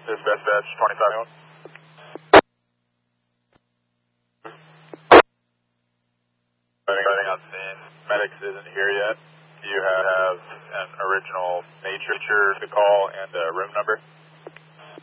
Dispatch 25. Starting on scene. Medics isn't here yet. Do you have an original nature to call and a room number?